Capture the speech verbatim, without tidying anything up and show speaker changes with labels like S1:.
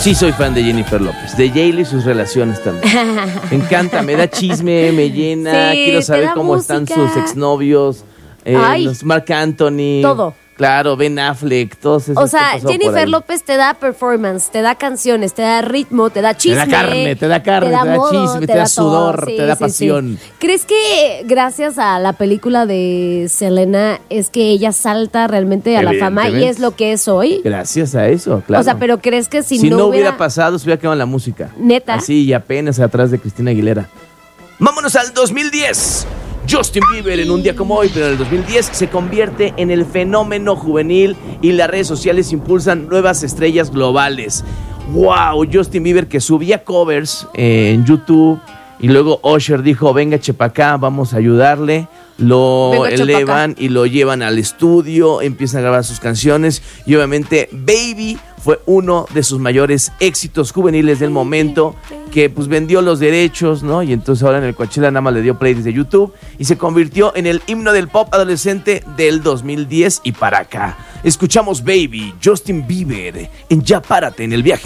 S1: Sí, soy fan de Jennifer López, de J-Lo y sus relaciones también. Me encanta, me da chisme, me llena,
S2: Sí,
S1: quiero
S2: te
S1: saber
S2: da
S1: cómo
S2: música.
S1: están sus exnovios, eh,
S2: Ay.
S1: los Marc Anthony.
S2: Todo.
S1: Claro, Ben Affleck, todos esos.
S2: O sea,
S1: que pasó por
S2: Jennifer
S1: ahí.
S2: López te da performance, te da canciones, te da ritmo, te da
S1: Te
S2: chisme.
S1: da carne, te da carne, te da,
S2: modo,
S1: chisme, te da,
S2: todo.
S1: sudor,
S2: Sí,
S1: te da
S2: sí,
S1: pasión.
S2: sí. ¿Crees que gracias a la película de Selena es que ella salta realmente a la fama y
S1: Evidentemente.
S2: es lo que es hoy?
S1: Gracias a eso, claro.
S2: O sea, pero ¿crees que si,
S1: si no,
S2: no
S1: hubiera pasado, se hubiera quedado en la música.
S2: ¿Neta?
S1: Así y apenas atrás de Cristina Aguilera. Vámonos al dos mil diez. Justin Bieber en un día como hoy, pero en el dos mil diez se convierte en el fenómeno juvenil y las redes sociales impulsan nuevas estrellas globales. ¡Wow! Justin Bieber que subía covers eh, en YouTube y luego Usher dijo, venga chepa acá, vamos a ayudarle. Lo
S2: Venga, chepa
S1: elevan y lo llevan al estudio, empiezan a grabar sus canciones y obviamente Baby fue uno de sus mayores éxitos juveniles del momento, que pues vendió los derechos, ¿no? Y entonces ahora en el Coachella nada más le dio play desde YouTube y se convirtió en el himno del pop adolescente del dos mil diez y para acá. Escuchamos Baby, Justin Bieber, en Ya Párate en el viaje.